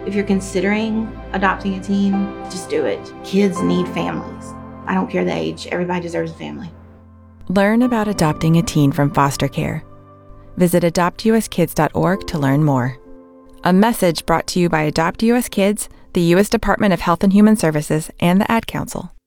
If you're considering adopting a teen, just do it. Kids need families. I don't care the age. Everybody deserves a family. Learn about adopting a teen from foster care. Visit adoptuskids.org to learn more. A message brought to you by Adopt US Kids, the U.S. Department of Health and Human Services, and the Ad Council.